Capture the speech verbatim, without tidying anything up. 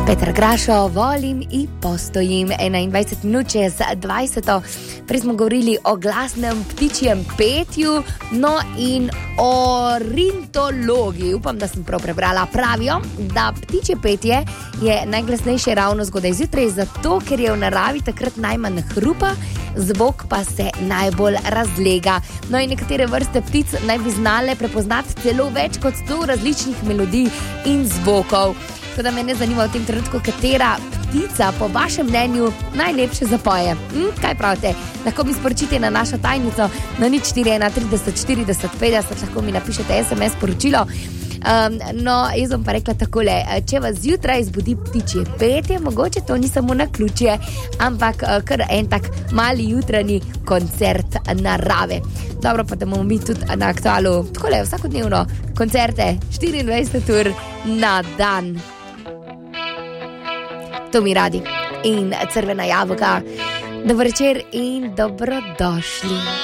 Petar Grašo, volim in postojim. enaindvajset minut čez dvajseto. Prej smo govorili o glasnem ptičjem petju, no in ornitologi, upam, da sem prav prebrala, pravijo, da ptičje petje je najglasnejše ravno zgodaj zjutraj, zato ker je v naravi takrat najmanj hrupa, zvok pa se najbolj razlega. No in nekatere vrste ptic naj bi znale prepoznati celo več kot sto različnih melodij in zvokov. Tako da me ne zanima v tem trenutku, katera ptica po vašem mnenju najlepše zapoje. Hm, kaj pravite? Lahko mi sporočite na našo tajnico na nič štiri ena trideset štirideset petdeset, lahko mi napišete es em es sporočilo. Um, no, jaz bom pa rekla takole, če vas zjutraj zbudi ptičje petje, mogoče to ni samo naključje, ampak kar en tak mali jutranji koncert narave. Dobro, pa da bomo mi tudi na Aktualu takole vsakodnevno koncerte štiriindvajset ur na dan. To mi radi in Crvena jabolka. Dober večer in dobrodošli.